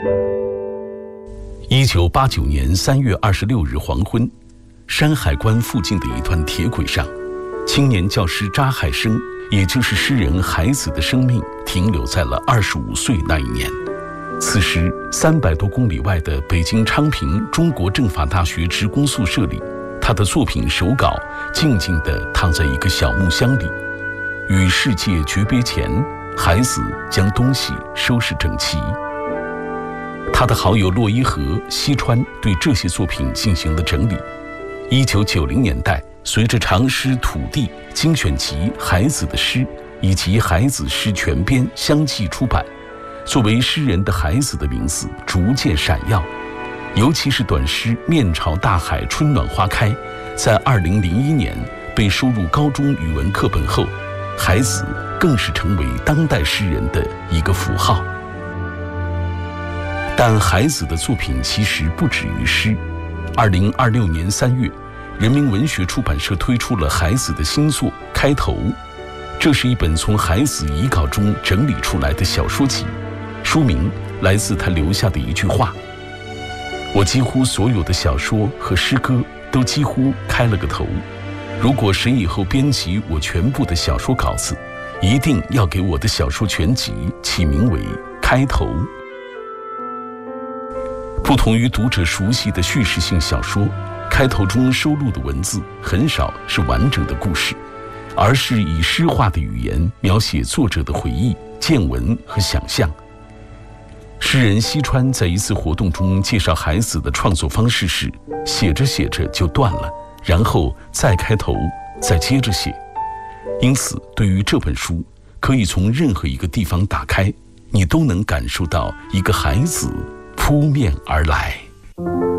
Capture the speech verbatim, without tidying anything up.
一九八九年三月二十六日黄昏，山海关附近的一段铁轨上，青年教师查海生，也就是诗人海子的生命停留在了二十五岁那一年。此时，三百多公里外的北京昌平中国政法大学职工宿舍里，他的作品手稿静静地躺在一个小木箱里。与世界诀别前，海子将东西收拾整齐。他的好友洛伊和、西川对这些作品进行了整理。一九九零年代，随着长诗《土地》精选集海子的诗以及海子诗全编相继出版，作为诗人的海子的名字逐渐闪耀。尤其是短诗《面朝大海春暖花开》在二零零一年被收入高中语文课本后，海子更是成为当代诗人的一个符号。但海子的作品其实不止于诗。二零二六年三月，人民文学出版社推出了海子的新作《开头》，这是一本从海子遗稿中整理出来的小说集。书名来自他留下的一句话：我几乎所有的小说和诗歌都几乎开了个头，如果谁以后编辑我全部的小说稿子，一定要给我的小说全集起名为《开头》。不同于读者熟悉的叙事性小说，《开头》中收录的文字很少是完整的故事，而是以诗化的语言描写作者的回忆、见闻和想象。诗人西川在一次活动中介绍海子的创作方式时，写着写着就断了，然后再开头，再接着写。因此，对于这本书，可以从任何一个地方打开，你都能感受到一个海子扑面而来。